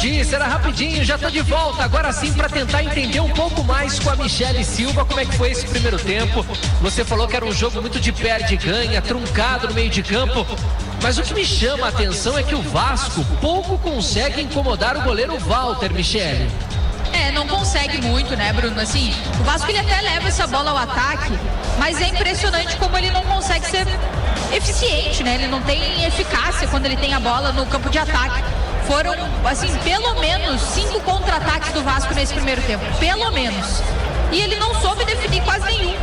disse, era rapidinho, já tô de volta. Agora sim, para tentar entender um pouco mais com a Michele Silva, como é que foi esse primeiro tempo. Você falou que era um jogo muito de perde e ganha, truncado no meio de campo. Mas o que me chama a atenção é que o Vasco pouco consegue incomodar o goleiro Walter, Michele. Não consegue muito, né, Bruno? Assim, o Vasco ele até leva essa bola ao ataque, mas é impressionante como ele não consegue ser eficiente, né? Ele não tem eficácia quando ele tem a bola no campo de ataque. Foram, assim, pelo menos 5 contra-ataques do Vasco nesse primeiro tempo. Pelo menos. E ele não soube definir quase nenhum.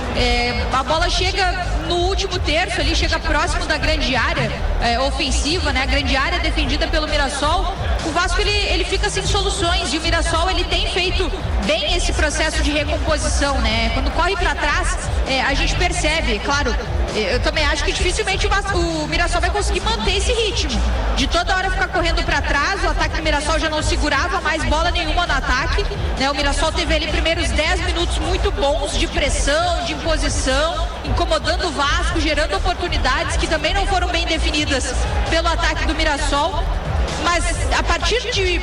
A bola chega no último terço ali, chega próximo da grande área ofensiva, né? A grande área defendida pelo Mirassol. O Vasco ele fica sem soluções e o Mirassol ele tem feito bem esse processo de recomposição, né? Quando corre para trás, a gente percebe, claro. Eu também acho que dificilmente o Mirassol vai conseguir manter esse ritmo. De toda hora ficar correndo para trás, o ataque do Mirassol já não segurava mais bola nenhuma no ataque, né? O Mirassol teve ali primeiros 10 minutos muito bons de pressão, de imposição, incomodando o Vasco, gerando oportunidades que também não foram bem definidas pelo ataque do Mirassol. Mas a partir de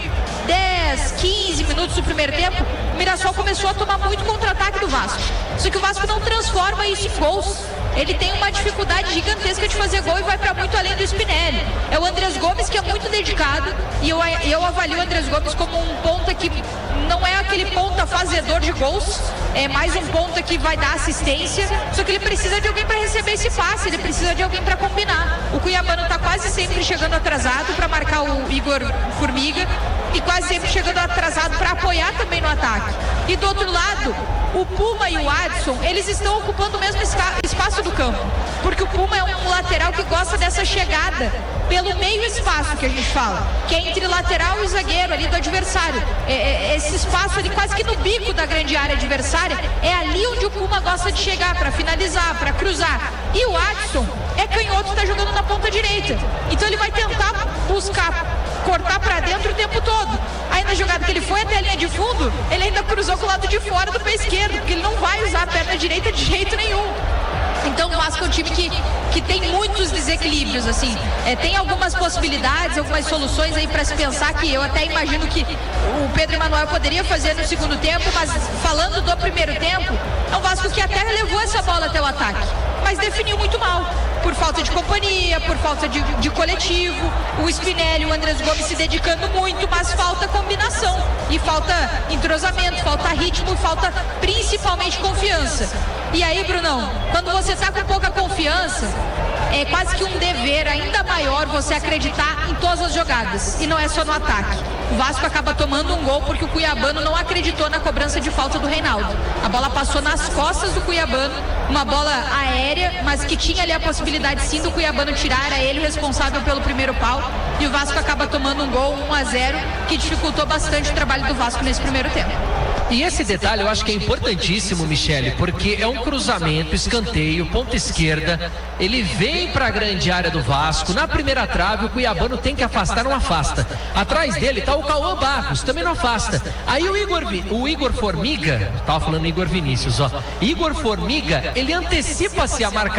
10, 15 minutos do primeiro tempo, o Mirassol começou a tomar muito contra-ataque do Vasco. Só que o Vasco não transforma isso em gols. Ele tem uma dificuldade gigantesca de fazer gol e vai para muito além do Spinelli. É o Andrés Gomes que é muito dedicado e eu avalio o Andrés Gomes como um ponta que não é aquele ponta fazedor de gols, é mais um ponta que vai dar assistência, só que ele precisa de alguém para receber esse passe, ele precisa de alguém para combinar. O Cuiabano está quase sempre chegando atrasado para marcar o Igor Formiga e quase sempre chegando atrasado para apoiar também no ataque. E do outro lado, o Puma e o Adson, eles estão ocupando o mesmo espaço do campo, porque o Puma é um lateral que gosta dessa chegada pelo meio espaço que a gente fala, que é entre lateral e zagueiro ali do adversário. Esse espaço ali quase que no bico da grande área adversária, é ali onde o Puma gosta de chegar para finalizar, para cruzar. E o Adson é canhoto, está jogando na ponta direita, então ele vai tentar buscar cortar para dentro o tempo todo. Aí na jogada que ele foi até a linha de fundo, ele ainda cruzou com o lado de fora do pé esquerdo, porque ele não vai usar a perna direita de jeito nenhum. Então o Vasco é um time que tem muitos desequilíbrios, assim. Tem algumas possibilidades, algumas soluções aí para se pensar, que eu até imagino que o Pedro Emanuel poderia fazer no segundo tempo, mas falando do primeiro tempo, é um Vasco que até levou essa bola até o ataque, mas definiu muito mal, por falta de companhia, por falta de coletivo. O Spinelli, o Andrés Gomes se dedicando muito, mas falta combinação e falta entrosamento, falta ritmo, falta principalmente confiança. E aí, Brunão, quando você tá com pouca confiança, é quase que um dever ainda maior você acreditar em todas as jogadas, e não é só no ataque. O Vasco acaba tomando um gol porque o Cuiabano não acreditou na cobrança de falta do Reinaldo. A bola passou nas costas do Cuiabano, uma bola aérea, mas que tinha ali a possibilidade sim do Cuiabano tirar, era ele o responsável pelo primeiro pau, e o Vasco acaba tomando um gol 1-0, que dificultou bastante o trabalho do Vasco nesse primeiro tempo. E esse detalhe eu acho que é importantíssimo, Michele, porque é um cruzamento, escanteio, ponta esquerda, ele vem para a grande área do Vasco, na primeira trave o Cuiabano tem que afastar, não afasta. Atrás dele está o Cauã Barros, também não afasta. Aí o Igor Formiga, estava falando Igor Vinícius, Igor Formiga, ele antecipa-se a marcação